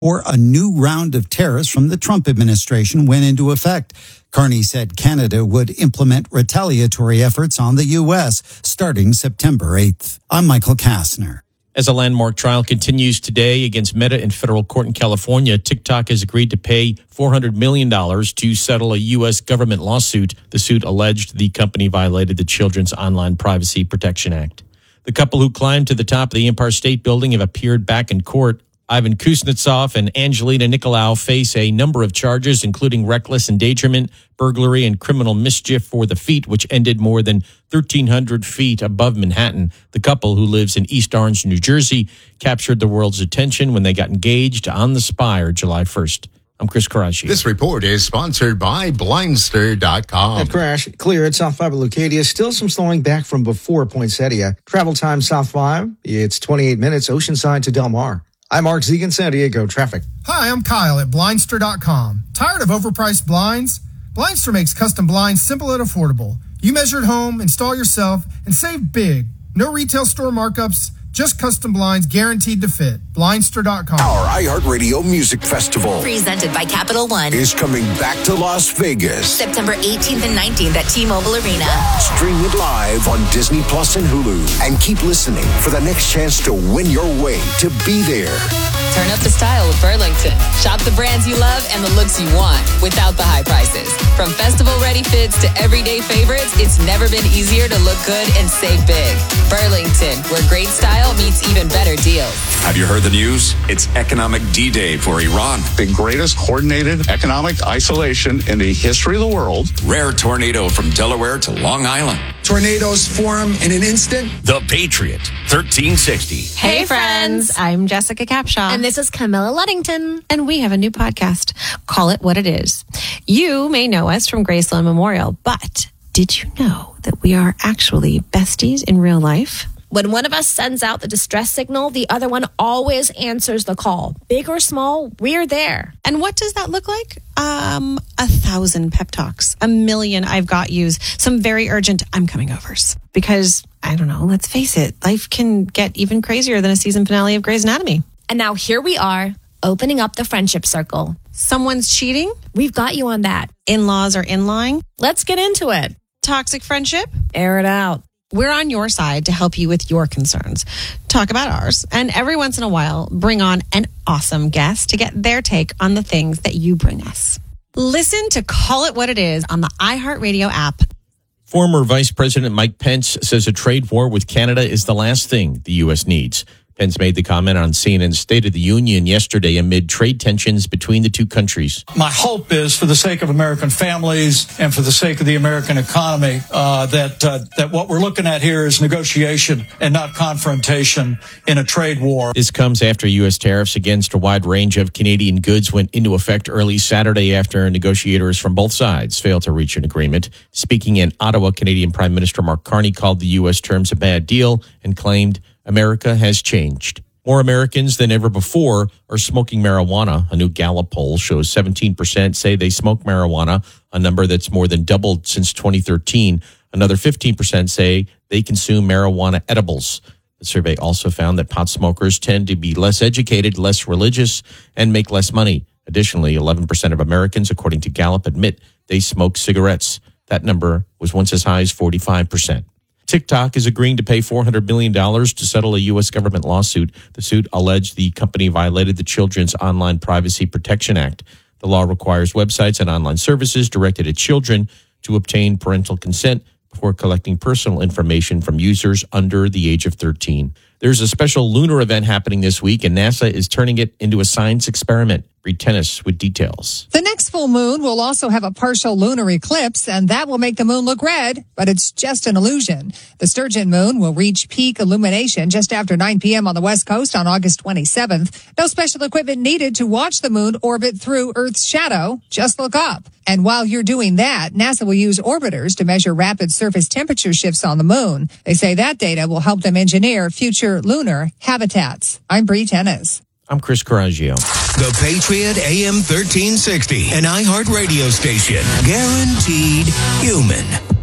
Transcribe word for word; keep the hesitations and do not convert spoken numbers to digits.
before a new round of tariffs from the Trump administration went into effect. Carney said Canada would implement retaliatory efforts on the U S starting September eighth. I'm Michael Kastner. As a landmark trial continues today against Meta in federal court in California, TikTok has agreed to pay four hundred million dollars to settle a U S government lawsuit. The suit alleged the company violated the Children's Online Privacy Protection Act. The couple who climbed to the top of the Empire State Building have appeared back in court. Ivan Kuznetsov and Angelina Nicolaou face a number of charges, including reckless endangerment, burglary, and criminal mischief for the feat, which ended more than thirteen hundred feet above Manhattan. The couple, who lives in East Orange, New Jersey, captured the world's attention when they got engaged on the Spire July first. I'm Chris Caracci. This report is sponsored by Blindster dot com. A crash clear at South five at Leucadia. Still some slowing back from before Poinsettia. Travel time South five, it's twenty-eight minutes, Oceanside to Del Mar. I'm Mark Zegan, San Diego traffic. Hi, I'm Kyle at Blindster dot com. Tired of overpriced blinds? Blindster makes custom blinds simple and affordable. You measure at home, install yourself, and save big. No retail store markups, just custom blinds guaranteed to fit. Blindster dot com. Our iHeartRadio Music Festival, presented by Capital One, is coming back to Las Vegas. September eighteenth and nineteenth at T-Mobile Arena. Stream it live on Disney Plus and Hulu. And keep listening for the next chance to win your way to be there. Turn up the style with Burlington. Shop the brands you love and the looks you want without the high prices. From festival-ready fits to everyday favorites, it's never been easier to look good and save big. Burlington, where great style meets even better deals. Have you heard the news? It's Economic D-Day for Iran. The greatest coordinated economic isolation in the history of the world. Rare tornado from Delaware to Long Island. Tornadoes form in an instant. The Patriot, thirteen sixty. Hey, friends. I'm Jessica Capshaw. And this is Camilla Luddington. And we have a new podcast. Call It What It Is. You may know us from Graceland Memorial, but did you know that we are actually besties in real life? When one of us sends out the distress signal, the other one always answers the call. Big or small, we're there. And what does that look like? Um, a thousand pep talks, a million I've got yous, some very urgent I'm coming overs. Because, I don't know, let's face it, life can get even crazier than a season finale of Grey's Anatomy. And now here we are, opening up the friendship circle. Someone's cheating? We've got you on that. In-laws are in-lying? Let's get into it. Toxic friendship? Air it out. We're on your side to help you with your concerns. Talk about ours. And every once in a while, bring on an awesome guest to get their take on the things that you bring us. Listen to Call It What It Is on the iHeartRadio app. Former Vice President Mike Pence says a trade war with Canada is the last thing the U S needs. Pence made the comment on C N N's State of the Union yesterday amid trade tensions between the two countries. My hope is, for the sake of American families and for the sake of the American economy, uh, that uh, that what we're looking at here is negotiation and not confrontation in a trade war. This comes after U S tariffs against a wide range of Canadian goods went into effect early Saturday after negotiators from both sides failed to reach an agreement. Speaking in Ottawa, Canadian Prime Minister Mark Carney called the U S terms a bad deal and claimed America has changed. More Americans than ever before are smoking marijuana. A new Gallup poll shows seventeen percent say they smoke marijuana, a number that's more than doubled since twenty thirteen. Another fifteen percent say they consume marijuana edibles. The survey also found that pot smokers tend to be less educated, less religious, and make less money. Additionally, eleven percent of Americans, according to Gallup, admit they smoke cigarettes. That number was once as high as forty-five percent. TikTok is agreeing to pay four hundred million dollars to settle a U S government lawsuit. The suit alleged the company violated the Children's Online Privacy Protection Act. The law requires websites and online services directed at children to obtain parental consent before collecting personal information from users under the age of thirteen. There's a special lunar event happening this week, and NASA is turning it into a science experiment. Reed Tennis with details. The next full moon will also have a partial lunar eclipse, and that will make the moon look red, but it's just an illusion. The Sturgeon moon will reach peak illumination just after nine p.m. on the West Coast on August twenty-seventh. No special equipment needed to watch the moon orbit through Earth's shadow. Just look up. And while you're doing that, NASA will use orbiters to measure rapid surface temperature shifts on the moon. They say that data will help them engineer future lunar habitats. I'm Bree Tennis. I'm Chris Coraggio. The Patriot A M thirteen sixty, an iHeart radio station. Guaranteed human.